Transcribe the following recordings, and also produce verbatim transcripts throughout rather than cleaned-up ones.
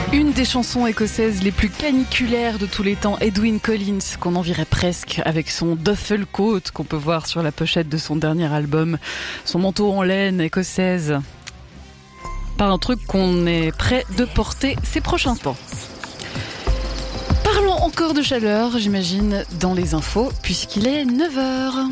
Une des chansons écossaises les plus caniculaires de tous les temps, Edwyn Collins, qu'on envierait presque avec son duffel coat qu'on peut voir sur la pochette de son dernier album, son manteau en laine écossaise. Pas un truc qu'on est prêt de porter ces prochains temps. Parlons encore de chaleur, j'imagine, dans les infos, puisqu'il est neuf heures.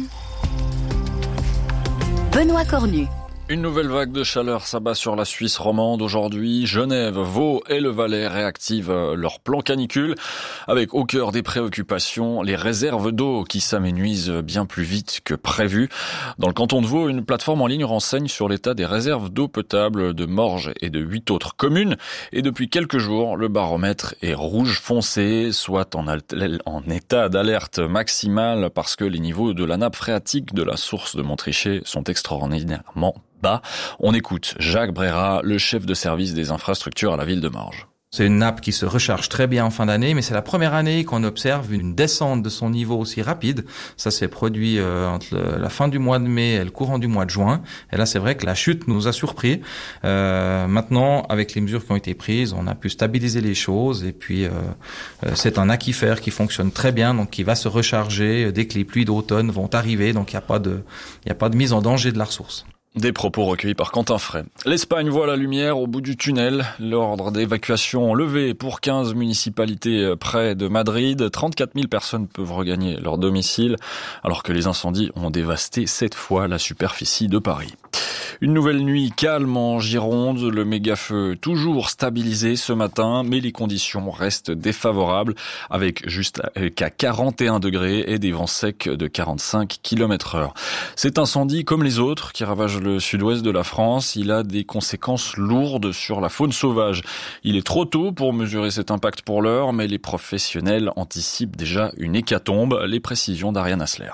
Benoît Cornu. Une nouvelle vague de chaleur s'abat sur la Suisse romande aujourd'hui. Genève, Vaud et le Valais réactivent leur plan canicule avec au cœur des préoccupations les réserves d'eau qui s'amenuisent bien plus vite que prévu. Dans le canton de Vaud, une plateforme en ligne renseigne sur l'état des réserves d'eau potable de Morges et de huit autres communes. Et depuis quelques jours, le baromètre est rouge foncé, soit en, al- en état d'alerte maximale parce que les niveaux de la nappe phréatique de la source de Montrichet sont extraordinairement bas. On écoute Jacques Brera, le chef de service des infrastructures à la ville de Morges. C'est une nappe qui se recharge très bien en fin d'année, mais c'est la première année qu'on observe une descente de son niveau aussi rapide. Ça s'est produit euh, entre le, la fin du mois de mai et le courant du mois de juin. Et là, c'est vrai que la chute nous a surpris. Euh, maintenant, avec les mesures qui ont été prises, on a pu stabiliser les choses. Et puis, euh, euh, c'est un aquifère qui fonctionne très bien, donc qui va se recharger dès que les pluies d'automne vont arriver. Donc, il n'y a pas de, il n'y a pas de mise en danger de la ressource. Des propos recueillis par Quentin Frey. L'Espagne voit la lumière au bout du tunnel. L'ordre d'évacuation levé pour quinze municipalités près de Madrid. trente-quatre mille personnes peuvent regagner leur domicile, alors que les incendies ont dévasté sept fois la superficie de Paris. Une nouvelle nuit calme en Gironde, le méga-feu toujours stabilisé ce matin, mais les conditions restent défavorables avec jusqu'à quarante et un degrés et des vents secs de quarante-cinq kilomètres heure. Cet incendie, comme les autres qui ravagent le sud-ouest de la France, il a des conséquences lourdes sur la faune sauvage. Il est trop tôt pour mesurer cet impact pour l'heure, mais les professionnels anticipent déjà une hécatombe. Les précisions d'Ariane Asler.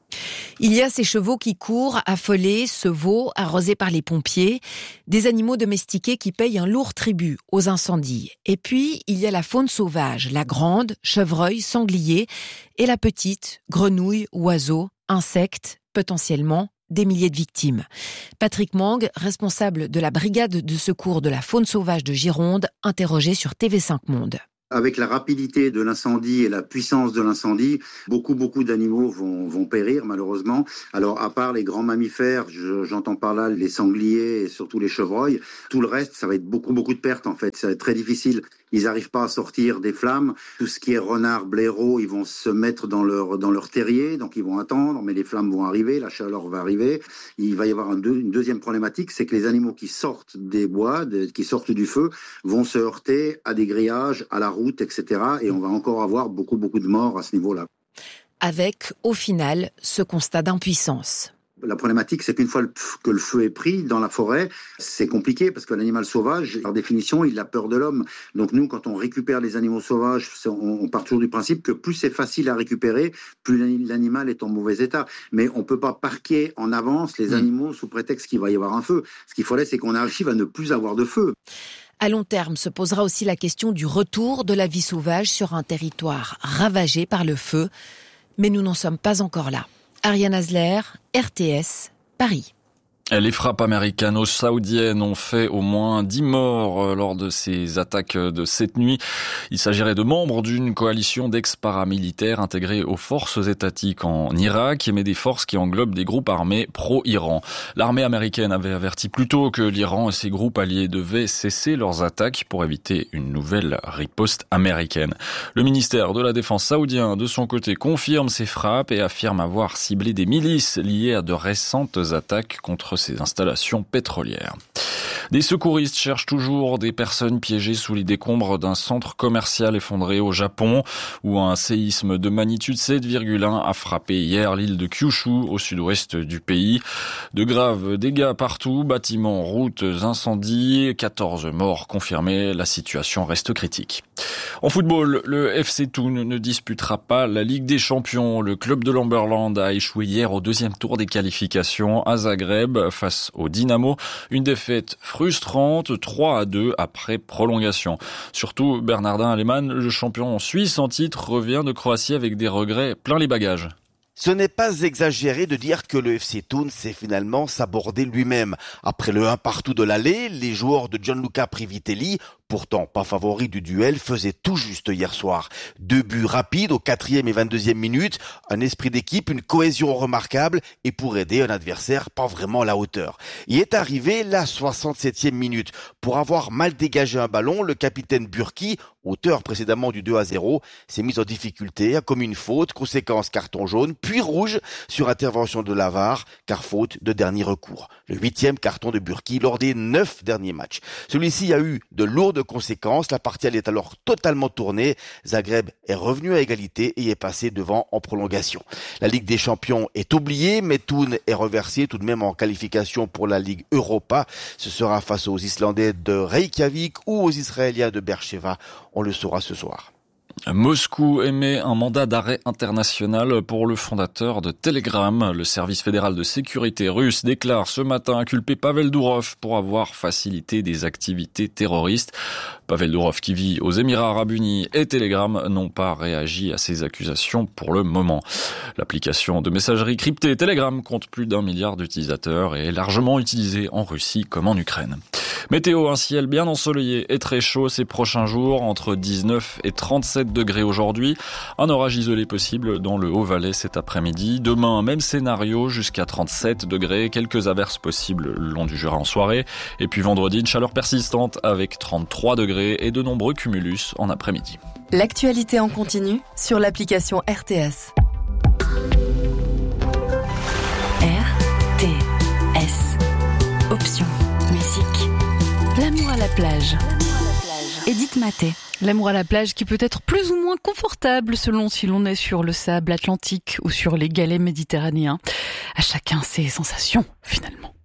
Il y a ces chevaux qui courent, affolés, ce veau arrosé par les pompiers, des animaux domestiqués qui payent un lourd tribut aux incendies. Et puis, il y a la faune sauvage, la grande, chevreuil, sanglier, et la petite, grenouille, oiseaux, insectes, potentiellement des milliers de victimes. Patrick Mang, responsable de la brigade de secours de la faune sauvage de Gironde, interrogé sur T V cinq Monde. Avec la rapidité de l'incendie et la puissance de l'incendie, beaucoup, beaucoup d'animaux vont, vont périr, malheureusement. Alors, à part les grands mammifères, je, j'entends par là les sangliers et surtout les chevreuils, tout le reste, ça va être beaucoup, beaucoup de pertes, en fait. Ça va être très difficile. Ils n'arrivent pas à sortir des flammes. Tout ce qui est renard, blaireau, ils vont se mettre dans leur, dans leur terrier, donc ils vont attendre, mais les flammes vont arriver, la chaleur va arriver. Il va y avoir un deux, une deuxième problématique, c'est que les animaux qui sortent des bois, de, qui sortent du feu, vont se heurter à des grillages, à la route, et cetera. Et on va encore avoir beaucoup, beaucoup de morts à ce niveau-là. Avec, au final, ce constat d'impuissance. La problématique, c'est qu'une fois que le feu est pris dans la forêt, c'est compliqué parce que l'animal sauvage, par définition, il a peur de l'homme. Donc nous, quand on récupère les animaux sauvages, on part toujours du principe que plus c'est facile à récupérer, plus l'animal est en mauvais état. Mais on ne peut pas parquer en avance les animaux sous prétexte qu'il va y avoir un feu. Ce qu'il faudrait, c'est qu'on arrive à ne plus avoir de feu. À long terme se posera aussi la question du retour de la vie sauvage sur un territoire ravagé par le feu. Mais nous n'en sommes pas encore là. Ariane Asler, R T S, Paris. Les frappes américano-saoudiennes ont fait au moins dix morts lors de ces attaques de cette nuit. Il s'agirait de membres d'une coalition d'ex-paramilitaires intégrés aux forces étatiques en Irak, mais des forces qui englobent des groupes armés pro-Iran. L'armée américaine avait averti plus tôt que l'Iran et ses groupes alliés devaient cesser leurs attaques pour éviter une nouvelle riposte américaine. Le ministère de la Défense saoudien, de son côté, confirme ces frappes et affirme avoir ciblé des milices liées à de récentes attaques contre ces installations pétrolières. Des secouristes cherchent toujours des personnes piégées sous les décombres d'un centre commercial effondré au Japon, où un séisme de magnitude sept virgule un a frappé hier l'île de Kyushu, au sud-ouest du pays. De graves dégâts partout, bâtiments, routes, incendies, quatorze morts confirmés, la situation reste critique. En football, le F C Thun ne disputera pas la Ligue des Champions. Le club de Lamberland a échoué hier au deuxième tour des qualifications à Zagreb face au Dynamo. Une défaite frustrante, trois à deux après prolongation. Surtout, Bernardin Alemann, le champion suisse en titre, revient de Croatie avec des regrets plein les bagages. Ce n'est pas exagéré de dire que le F C Thun s'est finalement sabordé lui-même. Après le un partout de l'aller, les joueurs de Gianluca Privitelli pourtant pas favori du duel, faisait tout juste hier soir. Deux buts rapides au quatrième et vingt-deuxième minute, un esprit d'équipe, une cohésion remarquable et pour aider un adversaire pas vraiment à la hauteur. Il est arrivé la soixante-septième minute. Pour avoir mal dégagé un ballon, le capitaine Burki, auteur précédemment du deux à zéro, s'est mis en difficulté, a commis une faute, conséquence carton jaune, puis rouge sur intervention de la V A R, car faute de dernier recours. Le huitième carton de Burki lors des neuf derniers matchs. Celui-ci a eu de lourdes conséquences, la partie est alors totalement tournée, Zagreb est revenu à égalité et est passé devant en prolongation. La Ligue des Champions est oubliée, mais Thun est reversé tout de même en qualification pour la Ligue Europa. Ce sera face aux Islandais de Reykjavik ou aux Israéliens de Beersheva. On le saura ce soir. Moscou émet un mandat d'arrêt international pour le fondateur de Telegram. Le service fédéral de sécurité russe déclare ce matin inculper Pavel Durov pour avoir facilité des activités terroristes. Pavel Durov, qui vit aux Émirats Arabes Unis, et Telegram n'ont pas réagi à ces accusations pour le moment. L'application de messagerie cryptée Telegram compte plus d'un milliard d'utilisateurs et est largement utilisée en Russie comme en Ukraine. Météo, un ciel bien ensoleillé et très chaud ces prochains jours, entre dix-neuf et trente-sept degrés aujourd'hui. Un orage isolé possible dans le Haut-Valais cet après-midi. Demain, même scénario, jusqu'à trente-sept degrés. Quelques averses possibles le long du Jura en soirée. Et puis vendredi, une chaleur persistante avec trente-trois degrés et de nombreux cumulus en après-midi. L'actualité en continu sur l'application R T S. R T S. Option musique. L'amour à la plage. Edith Maté. L'amour à la plage qui peut être plus ou moins confortable selon si l'on est sur le sable atlantique ou sur les galets méditerranéens. À chacun ses sensations, finalement.